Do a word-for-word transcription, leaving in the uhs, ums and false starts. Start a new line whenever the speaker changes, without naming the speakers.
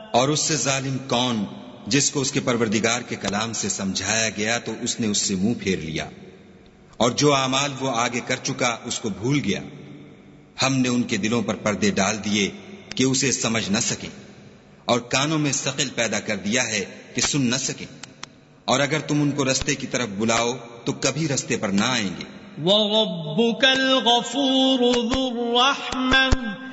और उससे जालिम कौन जिसको उसके परवरदिगार के कलाम से समझाया गया तो उसने उससे मुंह फेर लिया, और जो आमाल वो आगे कर चुका उसको भूल गया। हमने उनके दिलों पर पर्दे डाल दिए कि उसे समझ न सके, और कानों में सकिल पैदा कर दिया है कि सुन न सके, और अगर तुम उनको रस्ते की तरफ बुलाओ तो कभी रस्ते पर ना आएंगे।
वरब्बुकल गफूरु ज़ुर रहमह